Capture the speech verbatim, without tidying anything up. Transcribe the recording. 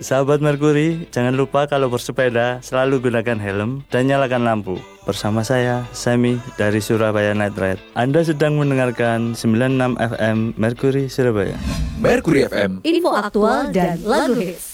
Sahabat Merkuri, jangan lupa kalau bersepeda selalu gunakan helm dan nyalakan lampu. Bersama saya, Semi dari Surabaya Night Ride. Anda sedang mendengarkan sembilan puluh enam F M Merkuri Surabaya. Merkuri F M, info aktual dan lagu hits.